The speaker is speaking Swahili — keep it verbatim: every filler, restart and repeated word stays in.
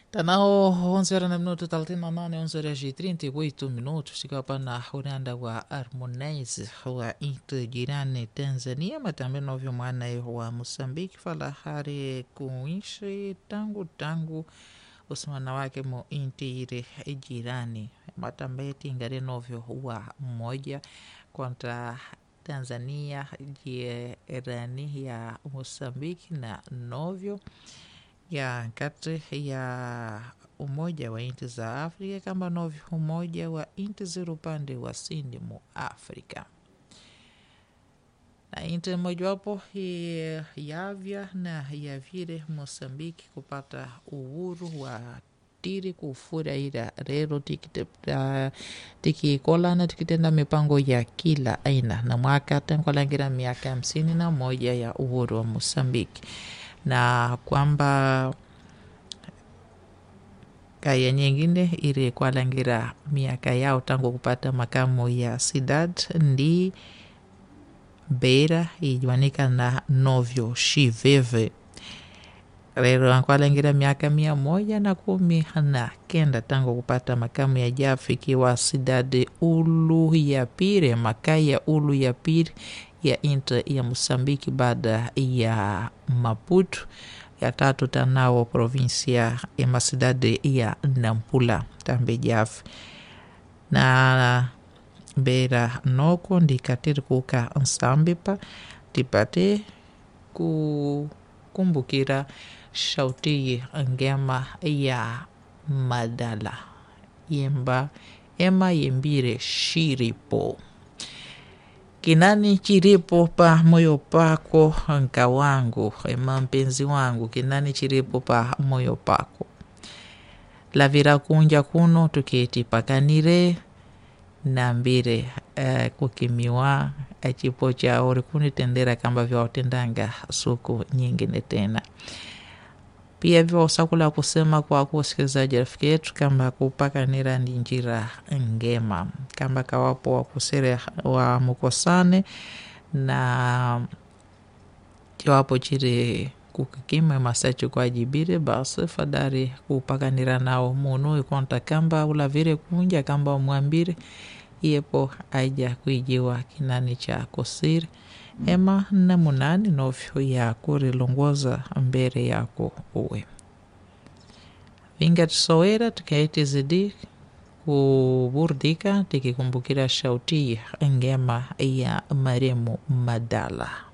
Tanao onze horas na minuto thelathini na nane, onze horas e trinta e oito minutos. Chegou para na Uranda wa Harmonize wa inti jirani Tanzania, mas também nove mwana wa Moçambique fala hari kuishi tangu tangu usimana wake mo inti ile jirani, mas também tingare novyo wa mmoja kontra Tanzania jirani ya Moçambique na novyo ya kati ya umoja wa inti za Afrika kama novyo umoja wa inti ziri upande wa sini mu Afrika, na inti mojawapo yavya na yavire Mosambiki kupata uhuru wa tiri kufura ila rero tikikolana tikitenda mipango ya kila aina na mwaka tenkolangira miaka hamsini na moja ya uhuru wa Mosambiki, na kwamba kaya nyingine ili kwalangira miaka yao tangu kupata makamu ya sidad ndi beira ijuanika na novyo shiveve. Rero kwalangira miaka mia moja na kumi na kenda tangu kupata makamu ya jafiki wa sidad ulu ya pire makaya ulu ya pire ya inter ya Mosambiki baada ya Maputo, ya tatu tanao provinsia ya masidade ya Nampula tambe jaf na beira noko ndikatiri kuka nsambipa tipate kukumbukira shauti ngema ya madala yemba ema yembire shiripo kinani chiripo pa moyo pako nka wangu ema mpenzi wangu, kinani chiripo pa moyo pako lavira kunja kuno tuketi pakanire na mbire uh, kukimiwa achipo cha ori kunitendera kamba vya watendanga suku nyingine tena. Pia vya usakula kusema kwa kusikilizaji rafiki yetu kamba kupakanira ndi njira ngema kamba kawapo wa kusere wa mukosane na kiwapo chiri kukikima masachi kwa jibire basi fadari kupakanira nao munu ikonta kamba ulavire kunja kamba umwambire yepo aja kuijiwa kinani cha kusiri ema na munani novyo ya kurilongoza mbere yako uwe vinga tusowera tukaiti zidi kuburdika tikikumbukira shauti ngema ya maremu madala.